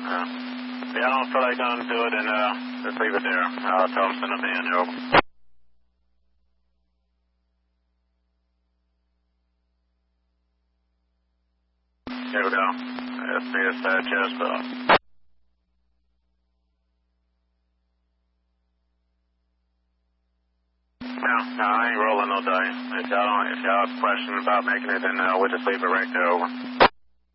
Yeah, I don't feel like going to do it, and just leave it there. I'll tell them to send them in. Over. Here we go. SBS Chesville. No, I ain't rolling no dice. If y'all have a question about making it, then we'll just leave it right there. Over.